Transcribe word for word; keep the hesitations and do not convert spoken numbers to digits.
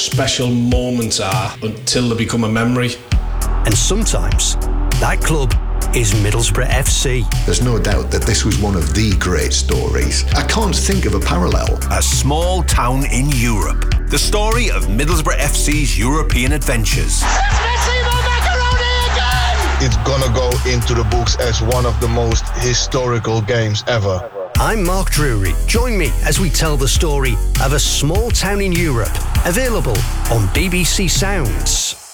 special moments are until they become a memory. And sometimes that club is Middlesbrough F C. There's no doubt that this was one of the great stories. I can't think of a parallel. A small town in Europe. The story of Middlesbrough F C's European adventures. It's gonna go into the books as one of the most historical games ever. I'm Mark Drury. Join me as we tell the story of a small town in Europe. Available on B B C Sounds.